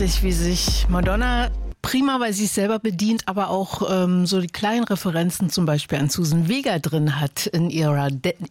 Wie sich Madonna prima bei sich selber bedient, aber auch so die kleinen Referenzen zum Beispiel an Suzanne Vega drin hat in ihrer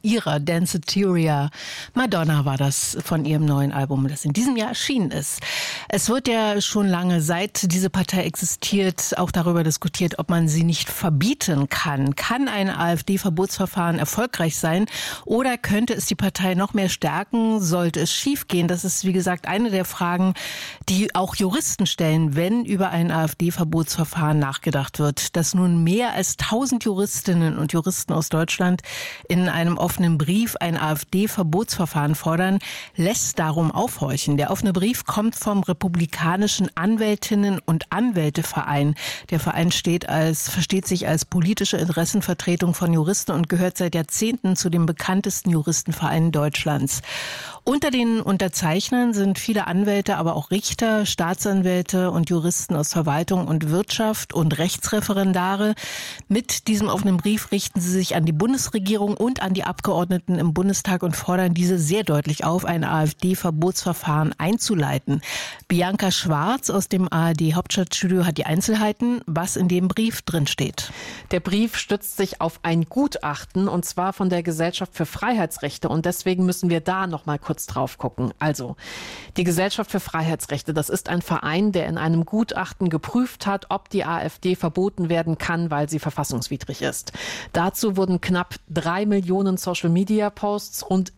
Danceteria. Madonna war das von ihrem neuen Album, das in diesem Jahr erschienen ist. Es wird ja schon lange, seit diese Partei existiert, auch darüber diskutiert, ob man sie nicht verbieten kann. Kann ein AfD-Verbotsverfahren erfolgreich sein oder könnte es die Partei noch mehr stärken? Sollte es schiefgehen? Das ist, wie gesagt, eine der Fragen, die auch Juristen stellen, wenn über ein AfD-Verbotsverfahren nachgedacht wird. Dass nun mehr als 1000 Juristinnen und Juristen aus Deutschland in einem offenen Brief ein AfD-Verbotsverfahren fordern, lässt darum aufhorchen. Der offene Brief kommt vom Republikanischen Anwältinnen- und Anwälteverein. Der Verein versteht sich als politische Interessenvertretung von Juristen und gehört seit Jahrzehnten zu den bekanntesten Juristenvereinen Deutschlands. Unter den Unterzeichnern sind viele Anwälte, aber auch Richter, Staatsanwälte und Juristen aus Verwaltung und Wirtschaft und Rechtsreferendare. Mit diesem offenen Brief richten sie sich an die Bundesregierung und an die Abgeordneten im Bundestag und fordern diese sehr deutlich auf, ein AfD-Verbotsverfahren einzuleiten. Bianca Schwarz aus dem ARD-Hauptstadtstudio hat die Einzelheiten, was in dem Brief drinsteht. Der Brief stützt sich auf ein Gutachten, und zwar von der Gesellschaft für Freiheitsrechte. Und deswegen müssen wir da noch mal kurz drauf gucken. Also, die Gesellschaft für Freiheitsrechte, das ist ein Verein, der in einem Gutachten geprüft hat, ob die AfD verboten werden kann, weil sie verfassungswidrig ist. Dazu wurden knapp 3 Millionen Social-Media-Posts, rund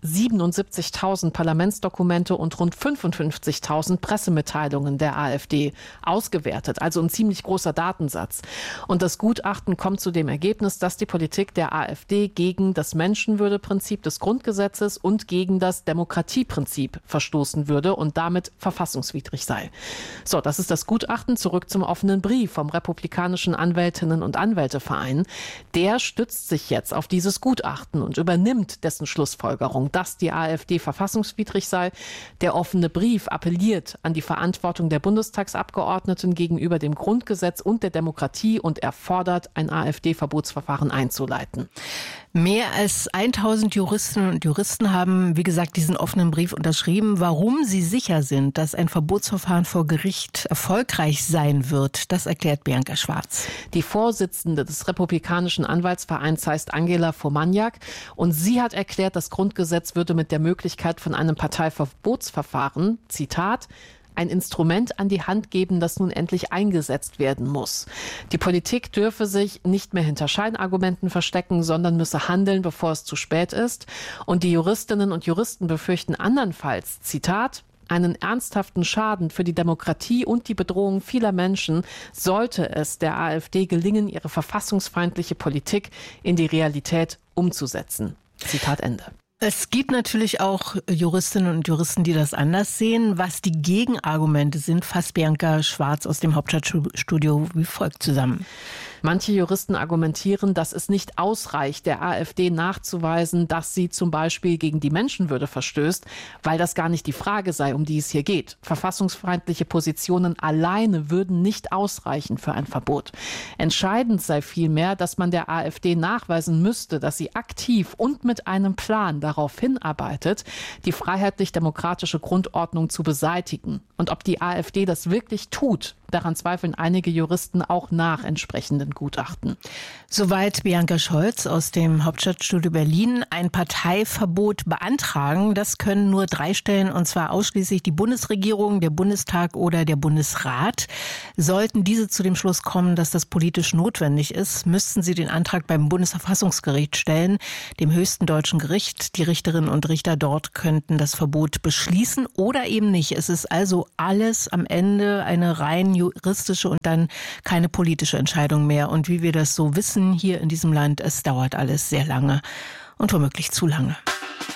77.000 Parlamentsdokumente und rund 55.000 Pressemitteilungen der AfD ausgewertet. Also ein ziemlich großer Datensatz. Und das Gutachten kommt zu dem Ergebnis, dass die Politik der AfD gegen das Menschenwürdeprinzip des Grundgesetzes und gegen das Demokratieprinzip verstoßen würde und damit verfassungswidrig sei. So, das ist das Gutachten. Zurück zum offenen Brief vom Republikanischen Anwältinnen- und Anwälteverein. Der stützt sich jetzt auf dieses Gutachten und übernimmt dessen Schlussfolgerung, dass die AfD verfassungswidrig sei. Der offene Brief appelliert an die Verantwortung der Bundestagsabgeordneten gegenüber dem Grundgesetz und der Demokratie und er fordert, ein AfD-Verbotsverfahren einzuleiten. Mehr als 1000 Juristinnen und Juristen haben, wie gesagt, diesen offenen Brief unterschrieben. Warum sie sicher sind, dass ein Verbotsverfahren vor Gericht erfolgreich sein wird, das erklärt Bianca Schwarz. Die Vorsitzende des Republikanischen Anwaltsvereins heißt Angela Fomaniak und sie hat erklärt, das Grundgesetz würde mit der Möglichkeit von einem Parteiverbotsverfahren, Zitat, ein Instrument an die Hand geben, das nun endlich eingesetzt werden muss. Die Politik dürfe sich nicht mehr hinter Scheinargumenten verstecken, sondern müsse handeln, bevor es zu spät ist. Und die Juristinnen und Juristen befürchten andernfalls, Zitat, einen ernsthaften Schaden für die Demokratie und die Bedrohung vieler Menschen, sollte es der AfD gelingen, ihre verfassungsfeindliche Politik in die Realität umzusetzen. Zitat Ende. Es gibt natürlich auch Juristinnen und Juristen, die das anders sehen. Was die Gegenargumente sind, fasst Bianca Schwarz aus dem Hauptstadtstudio wie folgt zusammen. Manche Juristen argumentieren, dass es nicht ausreicht, der AfD nachzuweisen, dass sie zum Beispiel gegen die Menschenwürde verstößt, weil das gar nicht die Frage sei, um die es hier geht. Verfassungsfeindliche Positionen alleine würden nicht ausreichen für ein Verbot. Entscheidend sei vielmehr, dass man der AfD nachweisen müsste, dass sie aktiv und mit einem Plan darauf hinarbeitet, die freiheitlich-demokratische Grundordnung zu beseitigen. Und ob die AfD das wirklich tut, daran zweifeln einige Juristen auch nach entsprechenden Gutachten. Soweit Bianca Scholz aus dem Hauptstadtstudio Berlin. Ein Parteiverbot beantragen, das können nur 3 Stellen, und zwar ausschließlich die Bundesregierung, der Bundestag oder der Bundesrat. Sollten diese zu dem Schluss kommen, dass das politisch notwendig ist, müssten sie den Antrag beim Bundesverfassungsgericht stellen, dem höchsten deutschen Gericht. Die Richterinnen und Richter dort könnten das Verbot beschließen oder eben nicht. Es ist also alles am Ende eine rein juristische und dann keine politische Entscheidung mehr. Und wie wir das so wissen hier in diesem Land, es dauert alles sehr lange und womöglich zu lange.